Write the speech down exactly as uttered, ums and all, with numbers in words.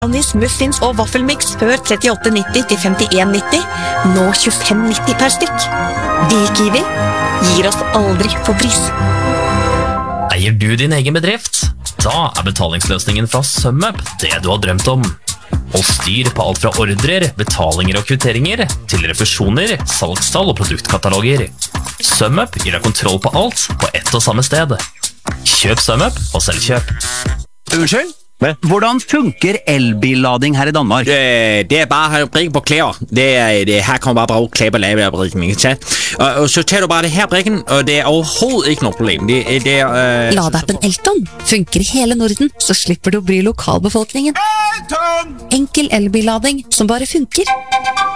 Anis, muffins og vaffelmix før trettiåtte nitti til femtien nitti, nå tjuefem nitti per stykk. Vi i Kiwi gir oss aldri på pris. Eier du din egen bedrift? Da er betalingsløsningen fra SumUp det du har drømt om. Hold styr på alt fra ordrer, betalinger og kvitteringer, til refusjoner, salgstall og produktkataloger. SumUp gir deg kontroll på alt på ett og samme sted. Kjøp SumUp og selvkjøp. Unnskyld? Hvad? Hvordan funker elbillading her i Danmark? Øh, det er bare at brikke på klæder. Det er, det, her kommer bare bruge klæber lave af brikken, ikke sant? Og, og så tager du bare det her brikken, og det er overhovedet ikke noe problem. Det, det er... Øh, Ladappen Elton funker i hele Norden, så slipper du å bry lokalbefolkningen. Enkel elbillading som bare funker.